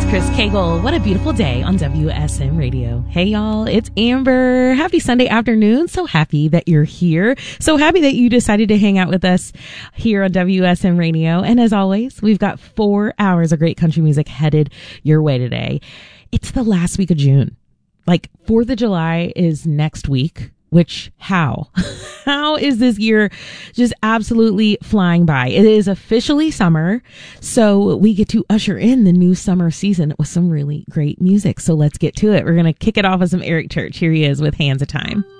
Chris Cagle. What a beautiful day on WSM Radio. Hey, y'all, it's Amber. Happy Sunday afternoon. So happy that you're here. So happy that you decided to hang out with us here on WSM Radio. And as always, we've got 4 hours of great country music headed your way today. It's the last week of June. Like, 4th of July is next week. Which, how is this year just absolutely flying by? It is officially summer, so we get to usher in the new summer season with some really great music. So let's get to it. We're going to kick it off with some Eric Church. Here he is with Hands of Time.